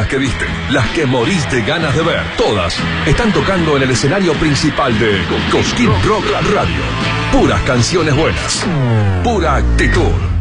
que viste, las que morís de ganas de ver, todas están tocando en el escenario principal de Cosquín Rock Radio. Puras canciones buenas, pura actitud.